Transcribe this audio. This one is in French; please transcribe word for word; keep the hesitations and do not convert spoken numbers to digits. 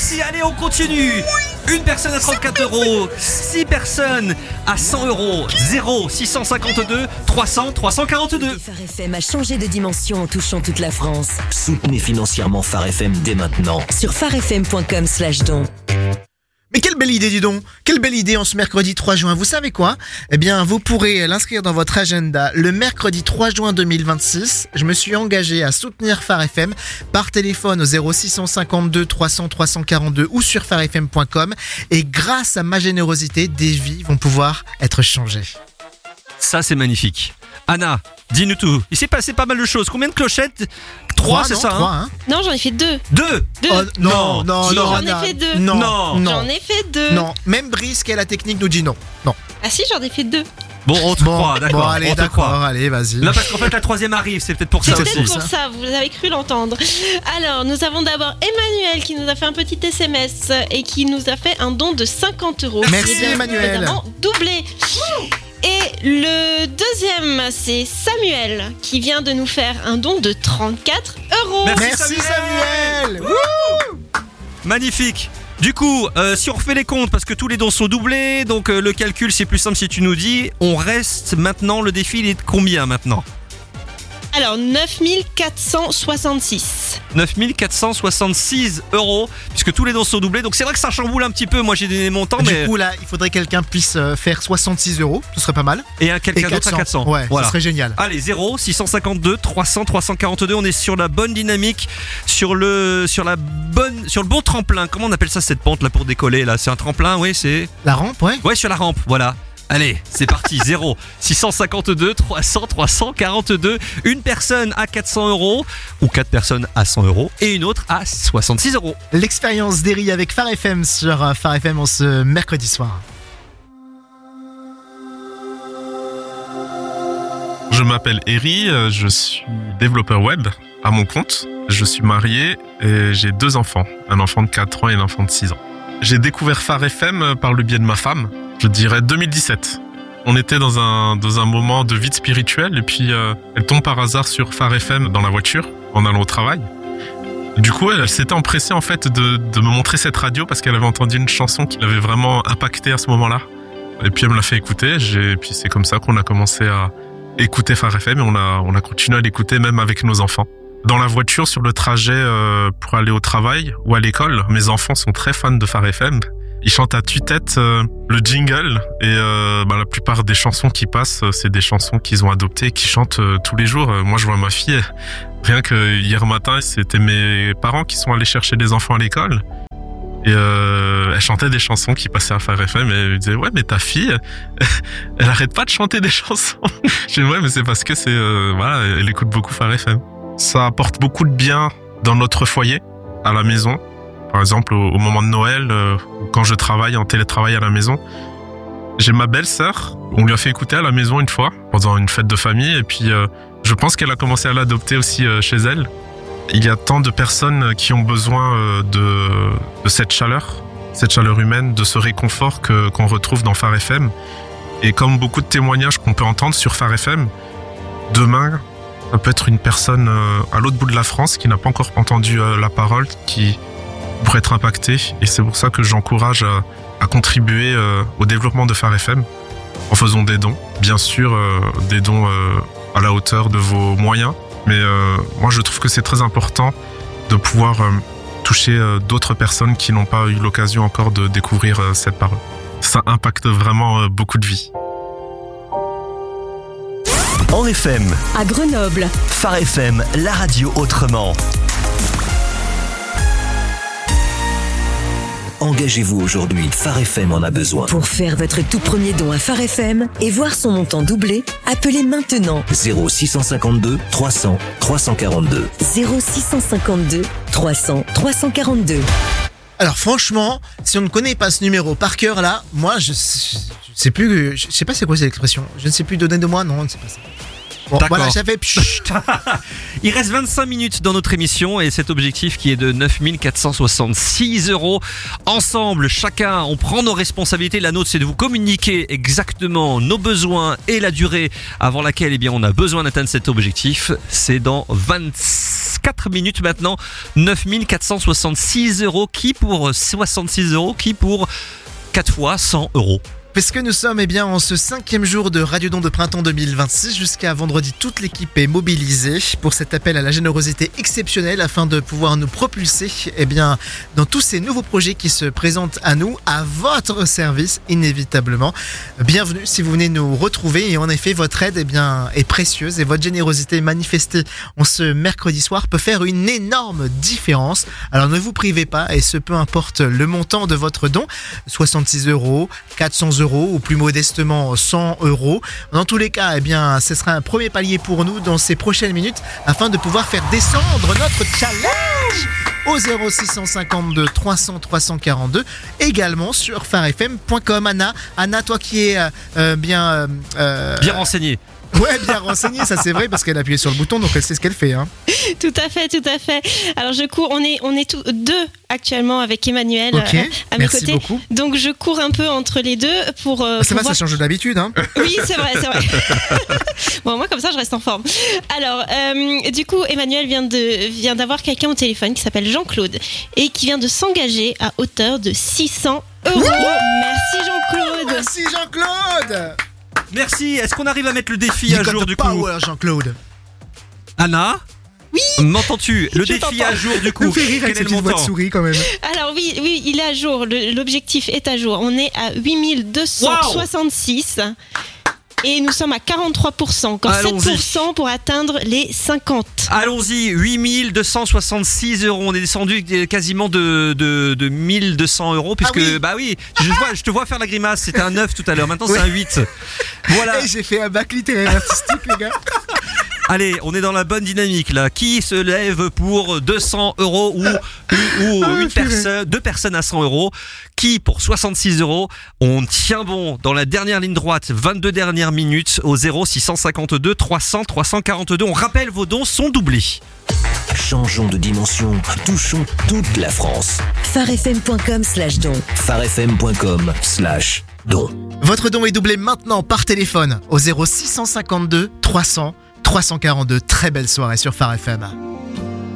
merci. Allez, on continue. Une personne à trente-quatre euros. Six personnes à cent euros. zéro six cent cinquante-deux trois cents trois cent quarante-deux. Phare F M a changé de dimension en touchant toute la France. Soutenez financièrement Phare F M dès maintenant. Sur pharefm point com slash don. Mais quelle belle idée, dis donc. Quelle belle idée en ce mercredi trois juin. Vous savez quoi ? Eh bien, vous pourrez l'inscrire dans votre agenda le mercredi trois juin deux mille vingt-six. Je me suis engagé à soutenir Phare F M par téléphone au zéro six cent cinquante-deux trois cents trois cent quarante-deux ou sur pharefm point com. Et grâce à ma générosité, des vies vont pouvoir être changées. Ça, c'est magnifique. Anna, dis-nous tout. Il s'est passé pas mal de choses. Combien de clochettes ? Trois, c'est non, ça trois, hein hein. Non, j'en ai fait deux. Deux Deux. Oh, non, Non. non, Si, non, j'en Anna. ai fait deux. Non, Non. non, J'en ai fait deux. non. Même Brice, qui a la technique, nous dit non. Non. Ah si, j'en ai fait deux. Bon, on te Bon, croit, d'accord. bon, allez, on te d'accord, croit. allez, vas-y. Là, parce qu'en fait, la troisième arrive, c'est peut-être pour C'est ça peut-être aussi. pour ça, vous avez cru l'entendre. Alors, nous avons d'abord Emmanuel qui nous a fait un petit S M S et qui nous a fait un don de cinquante euros. Merci, Qui est bien Emmanuel. évidemment doublé. Et le deuxième, c'est Samuel qui vient de nous faire un don de trente-quatre euros. Merci. Merci Samuel. Magnifique. Du coup, euh, si on refait les comptes, parce que tous les dons sont doublés, donc euh, le calcul c'est plus simple si tu nous dis, on reste maintenant, le défi il est de combien maintenant ? Alors, neuf mille quatre cent soixante-six. neuf mille quatre cent soixante-six euros, puisque tous les dons sont doublés, donc c'est vrai que ça chamboule un petit peu, moi j'ai donné mon temps, Du mais... coup, là, il faudrait que quelqu'un puisse euh, faire soixante-six euros. Ce serait pas mal. Et un quelqu'un d'autre à quatre cents. Ouais, Voilà. ça serait génial. Allez, zéro six cent cinquante-deux trois cents trois cent quarante-deux, on est sur la bonne dynamique, sur le sur la bonne sur le bon tremplin. Comment on appelle ça cette pente là pour décoller là ? C'est un tremplin, oui, c'est La rampe, ouais. Ouais, sur la rampe, voilà. Allez, c'est parti, zéro six cent cinquante-deux trois cents trois cent quarante-deux. Une personne à quatre cents euros, ou quatre personnes à cent euros, et une autre à soixante-six euros. L'expérience d'Eri avec Phare F M sur euh, Phare F M en ce mercredi soir. Je m'appelle Eri, euh, je suis développeur web à mon compte. Je suis marié et j'ai deux enfants, un enfant de quatre ans et un enfant de six ans. J'ai découvert Phare F M par le biais de ma femme, je dirais deux mille dix-sept. On était dans un, dans un moment de vide spirituel et puis euh, elle tombe par hasard sur Phare F M dans la voiture en allant au travail. Du coup, elle, elle s'était empressée en fait de, de me montrer cette radio parce qu'elle avait entendu une chanson qui l'avait vraiment impacté à ce moment-là. Et puis elle me l'a fait écouter, j'ai, et puis c'est comme ça qu'on a commencé à écouter Phare F M et on a, on a continué à l'écouter même avec nos enfants. Dans la voiture, sur le trajet euh, pour aller au travail ou à l'école, mes enfants sont très fans de Phare F M. Ils chantent à tue-tête euh, le jingle et euh, bah, la plupart des chansons qui passent, c'est des chansons qu'ils ont adoptées et qu'ils chantent euh, tous les jours. Moi, je vois ma fille, rien que hier matin, c'était mes parents qui sont allés chercher les enfants à l'école. Et euh, elle chantait des chansons qui passaient à Phare F M et elle me disait ouais mais ta fille elle arrête pas de chanter des chansons. Je dis ouais mais c'est parce que c'est euh, voilà elle écoute beaucoup Phare F M. Ça apporte beaucoup de bien dans notre foyer, à la maison. Par exemple au, au moment de Noël, euh, quand je travaille en télétravail à la maison, j'ai ma belle-sœur, on lui a fait écouter à la maison une fois pendant une fête de famille et puis euh, je pense qu'elle a commencé à l'adopter aussi euh, chez elle. Il y a tant de personnes qui ont besoin de, de cette chaleur, cette chaleur humaine, de ce réconfort que, qu'on retrouve dans Phare F M. Et comme beaucoup de témoignages qu'on peut entendre sur Phare F M, demain, ça peut être une personne à l'autre bout de la France qui n'a pas encore entendu la parole, qui pourrait être impactée. Et c'est pour ça que j'encourage à, à contribuer au développement de Phare F M en faisant des dons. Bien sûr, des dons à la hauteur de vos moyens. Mais euh, moi, je trouve que c'est très important de pouvoir euh, toucher euh, d'autres personnes qui n'ont pas eu l'occasion encore de découvrir euh, cette parole. Ça impacte vraiment euh, beaucoup de vies. En F M, À Grenoble, Phare F M, la radio autrement. Engagez-vous aujourd'hui, Phare F M en a besoin. pour faire votre tout premier don à Phare F M et voir son montant doublé, appelez maintenant zéro six cent cinquante-deux trois cents trois cent quarante-deux. zéro six cent cinquante-deux trois cents trois cent quarante-deux. Alors franchement, si on ne connaît pas ce numéro par cœur là, moi je sais, je sais plus, je sais pas c'est quoi cette expression. Je ne sais plus donner de moi, non, c'est pas ça. Bon, D'accord. voilà, j'avais... Chut. Il reste vingt-cinq minutes dans notre émission et cet objectif qui est de neuf mille quatre cent soixante-six euros. Ensemble, chacun, on prend nos responsabilités. La nôtre, c'est de vous communiquer exactement nos besoins et la durée avant laquelle eh bien, on a besoin d'atteindre cet objectif. C'est dans vingt-quatre minutes maintenant. neuf mille quatre cent soixante-six euros. Qui pour soixante-six euros? Qui pour quatre fois cent euros? Puisque nous sommes eh bien, en ce cinquième jour de Radiodon de printemps deux mille vingt-six, jusqu'à vendredi, toute l'équipe est mobilisée pour cet appel à la générosité exceptionnelle afin de pouvoir nous propulser eh bien, dans tous ces nouveaux projets qui se présentent à nous, à votre service, inévitablement. Bienvenue si vous venez nous retrouver et en effet, votre aide eh bien, est précieuse et votre générosité manifestée en ce mercredi soir peut faire une énorme différence. Alors ne vous privez pas et ce peu importe le montant de votre don, soixante-six euros, quatre cents euros, ou plus modestement cent euros. Dans tous les cas, eh bien, ce sera un premier palier pour nous dans ces prochaines minutes afin de pouvoir faire descendre notre challenge au zéro six cent cinquante-deux trois cents trois cent quarante-deux, également sur phare f m point com. Anna, Anna, toi qui es euh, bien euh, euh, Bien renseigné. Ouais, bien renseignée, ça c'est vrai parce qu'elle a appuyé sur le bouton donc elle sait ce qu'elle fait. Hein. Tout à fait, tout à fait. Alors je cours, on est, on est tous deux actuellement avec Emmanuel Ok, euh, à mes merci côtés. beaucoup. Donc je cours un peu entre les deux pour. Euh, Ça pour va, voir- ça change d'habitude. Hein. Oui, c'est vrai, c'est vrai. Bon, moi comme ça, je reste en forme. Alors, euh, du coup, Emmanuel vient de vient d'avoir quelqu'un au téléphone qui s'appelle Jean-Claude et qui vient de s'engager à hauteur de six cents euros. Merci Jean-Claude. Merci Jean-Claude. Merci. Est-ce qu'on arrive à mettre le défi You un got jour the du coup? power, Jean-Claude. Anna? Oui. M'entends-tu? Le Je défi t'entends. à jour du coup. Nous fait rire avec Quel est cette le petite voix de montant? souris quand même. Alors oui, oui, il est à jour. Le- L'objectif est à jour. On est à huit mille deux cent soixante-six. Et nous sommes à quarante-trois pour cent, encore Allons-y. sept pour cent pour atteindre les cinquante. Allons-y, huit mille deux cent soixante-six euros. On est descendu quasiment de, de, de mille deux cents euros puisque, Ah oui. bah oui, je, vois, je te vois faire la grimace. C'était un neuf tout à l'heure. Maintenant, c'est Ouais. un huit. Voilà. Hey, j'ai fait un bac littéraire artistique, les gars. Allez, on est dans la bonne dynamique là. Qui se lève pour deux cents euros ou, ou, ou Ah, une purée. personne, deux personnes à cent euros? Qui pour soixante-six euros? On tient bon dans la dernière ligne droite, vingt-deux dernières minutes au zéro six cent cinquante-deux trois cents trois cent quarante-deux. On rappelle, vos dons sont doublés. Changeons de dimension, touchons toute la France. phare f m point com slash don. phare f m point com slash don. Votre don est doublé maintenant par téléphone au zéro six cent cinquante-deux trois cents trois cent quarante-deux. Très belle soirée sur Phare F M.